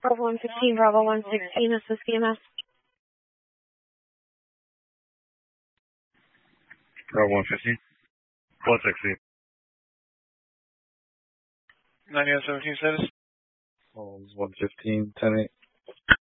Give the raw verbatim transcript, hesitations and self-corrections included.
Bravo one fifteen, Bravo one sixteen, this is C M S. Bravo one fifteen, one sixteen. ninety-one seventeen status? Oh, one fifteen, ten eight.